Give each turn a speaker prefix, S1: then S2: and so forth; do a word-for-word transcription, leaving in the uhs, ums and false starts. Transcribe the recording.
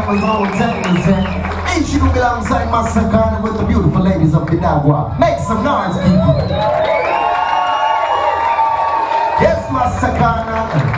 S1: was on Texas. Ain't you alongside Masakana with the beautiful ladies of Cadagua? Make some noise, people. Yes, Masakana.